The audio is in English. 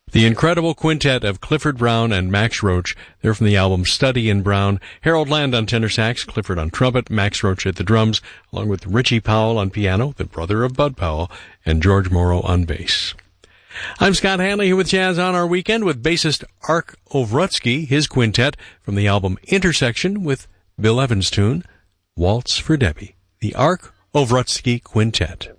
The incredible quintet of Clifford Brown and Max Roach. They're from the album Study in Brown. Harold Land on tenor sax, Clifford on trumpet, Max Roach at the drums, along with Richie Powell on piano, the brother of Bud Powell, and George Morrow on bass. I'm Scott Hanley here with Jazz on Our Weekend with bassist Ark Ovrutsky, his quintet from the album Intersection with Bill Evans' tune, Waltz for Debbie. The Ark Ovrutsky Quintet.